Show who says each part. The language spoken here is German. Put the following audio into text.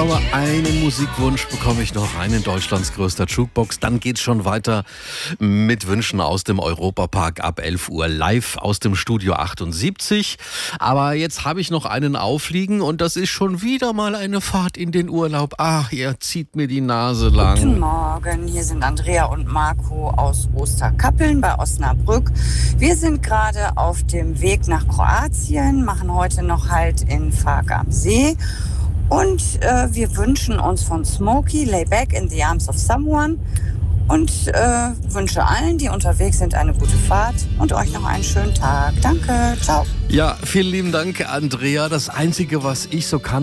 Speaker 1: Aber einen Musikwunsch bekomme ich noch, einen Deutschlands größter Jukebox. Dann geht's schon weiter mit Wünschen aus dem Europapark ab 11 Uhr live aus dem Studio 78. Aber jetzt habe ich noch einen aufliegen und das ist schon wieder mal eine Fahrt in den Urlaub. Ach, ihr zieht mir die Nase lang.
Speaker 2: Guten Morgen, hier sind Andrea und Marco aus Osterkappeln bei Osnabrück. Wir sind gerade auf dem Weg nach Kroatien, machen heute noch Halt in Farg am See. Und wir wünschen uns von Smokey Lay Back in the Arms of Someone und wünsche allen, die unterwegs sind, eine gute Fahrt und euch noch einen schönen Tag. Danke, ciao.
Speaker 1: Ja, vielen lieben Dank, Andrea. Das Einzige, was ich so kann,